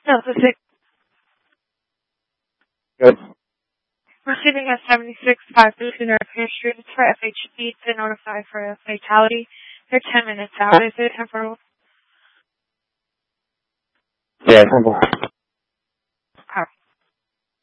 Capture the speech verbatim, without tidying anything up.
Delta six. Good. Receiving a seventy-six five fifty notification streams for F H P to notify for a fatality. They're ten minutes out. Is it temporal? Yeah, temporal.